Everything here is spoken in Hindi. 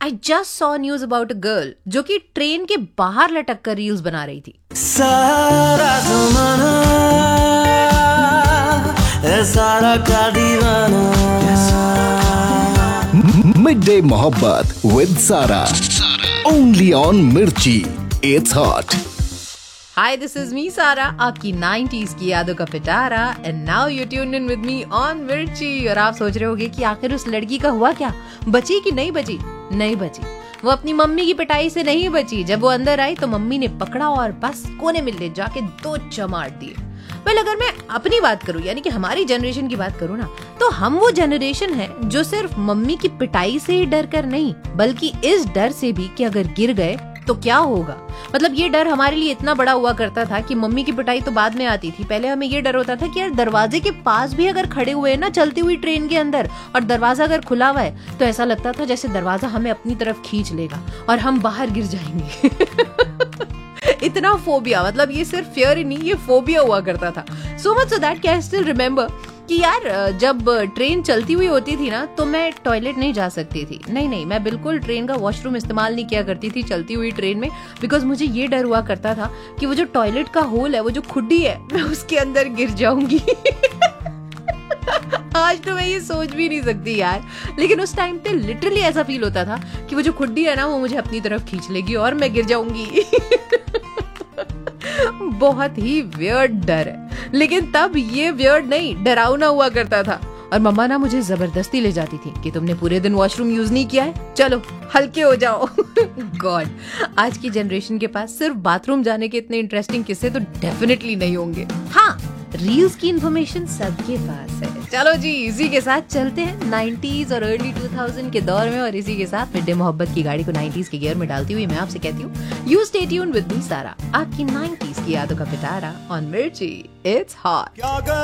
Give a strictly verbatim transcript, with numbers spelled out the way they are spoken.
I just saw news about a girl जो कि ट्रेन के बाहर लटक कर रील्स बना रही थी। सारा ज़माना है सारा का दीवाना। मिडडे मोहब्बत विद सारा, ओनली ऑन मिर्ची, it's hot. Hi, this is me, Sara, आपकी नाइंटीज़ की यादों का पिटारा, and now you're tuned in with me on मिर्ची। और आप सोच रहे होगे कि आखिर उस लड़की का हुआ क्या, बची कि नहीं बची? नहीं बची। वो अपनी मम्मी की पिटाई से नहीं बची। जब वो अंदर आई तो मम्मी ने पकड़ा और बस कोने में ले जाके दो चमाट दिए। वेल, अगर मैं अपनी बात करूं, यानी कि हमारी जनरेशन की बात करूं ना, तो हम वो जनरेशन है जो सिर्फ मम्मी की पिटाई से ही डर कर नहीं, बल्कि इस डर से भी कि अगर गिर गए तो क्या होगा। मतलब ये डर हमारे लिए इतना बड़ा हुआ करता था कि मम्मी की पिटाई तो बाद में आती थी। पहले हमें ये डर होता था कि यार दरवाजे के पास भी अगर खड़े हुए हैं ना चलती हुई ट्रेन के अंदर, और दरवाजा अगर खुला हुआ है, तो ऐसा लगता था जैसे दरवाजा हमें अपनी तरफ खींच लेगा और हम बाहर गिर जाएंगे। इतना फोबिया, मतलब ये सिर्फ फियर ही नहीं, ये फोबिया हुआ करता था। So much so that I still remember कि यार जब ट्रेन चलती हुई होती थी ना, तो मैं टॉयलेट नहीं जा सकती थी। नहीं नहीं मैं बिल्कुल ट्रेन का वॉशरूम इस्तेमाल नहीं किया करती थी चलती हुई ट्रेन में, बिकॉज मुझे ये डर हुआ करता था कि वो जो टॉयलेट का होल है, वो जो खुड्डी है, मैं उसके अंदर गिर जाऊंगी। आज तो मैं ये सोच भी नहीं सकती यार, लेकिन उस टाइम पे लिटरली ऐसा फील होता था कि वो जो खुड्डी है ना, वो मुझे अपनी तरफ खींच लेगी और मैं गिर जाऊंगी। बहुत ही वियर्ड डर है, लेकिन तब ये वियर्ड नहीं, डरावना हुआ करता था। और मम्मा ना मुझे जबरदस्ती ले जाती थी कि तुमने पूरे दिन वॉशरूम यूज नहीं किया है, चलो हल्के हो जाओ। गॉड, आज की जनरेशन के पास सिर्फ बाथरूम जाने के इतने इंटरेस्टिंग किस्से तो डेफिनेटली नहीं होंगे। हाँ, रील्स की इन्फॉर्मेशन सबके पास है। चलो जी, इसी के साथ चलते हैं नाइंटीज़ और अर्ली टू थाउज़ेंड के दौर में, और इसी के साथ मिड डे मोहब्बत की गाड़ी को नाइंटीज़ के गियर में डालती हुई मैं आपसे कहती हूँ, you stay tuned with me सारा, आपकी नाइंटीज़ की यादों का पिटारा ऑन मिर्ची, इट्स हॉट।